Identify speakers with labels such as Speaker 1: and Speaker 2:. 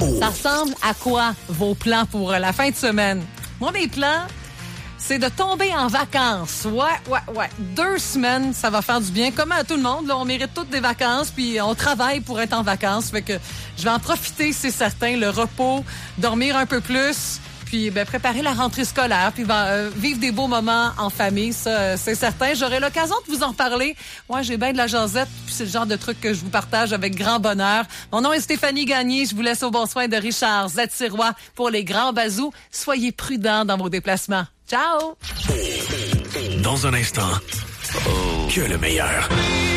Speaker 1: Ça ressemble à quoi, vos plans pour la fin de semaine? Moi, mes plans, c'est de tomber en vacances. Ouais. 2 semaines, ça va faire du bien. Comme à tout le monde, là, on mérite toutes des vacances, puis on travaille pour être en vacances. Fait que je vais en profiter, c'est certain. Le repos, dormir un peu plus, puis préparer la rentrée scolaire, puis vivre des beaux moments en famille, ça, c'est certain. J'aurai l'occasion de vous en parler. Moi, j'ai bien de la jasette, puis c'est le genre de truc que je vous partage avec grand bonheur. Mon nom est Stéphanie Gagné. Je vous laisse au bon soin de Richard Z-Sirois pour les grands bazous. Soyez prudents dans vos déplacements. Ciao!
Speaker 2: Dans un instant, que le meilleur.